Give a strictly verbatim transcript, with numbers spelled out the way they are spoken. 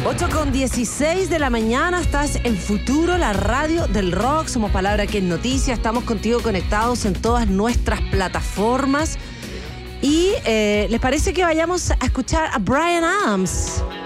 ocho con dieciséis de la mañana, estás en Futuro, la radio del rock. Somos Palabra que es Noticia. Estamos contigo conectados en todas nuestras plataformas. Y eh, ¿les parece que vayamos a escuchar a Bryan Adams?